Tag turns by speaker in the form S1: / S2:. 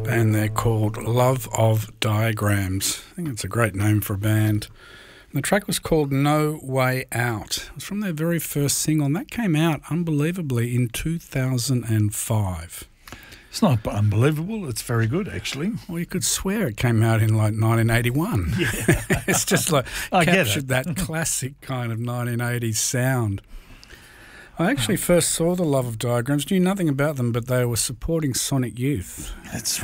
S1: and they're called Love of Diagrams. I think it's a great name for a band. And the track was called No Way Out. It was from their very first single, and that came out, unbelievably, in 2005.
S2: It's not unbelievable. It's very good, actually.
S1: Well, you could swear it came out in like 1981.
S2: Yeah.
S1: It's just like
S2: I
S1: captured
S2: get it.
S1: that classic kind of 1980s sound. I actually first saw the Love of Diagrams, knew nothing about them, but they were supporting Sonic Youth.
S2: That's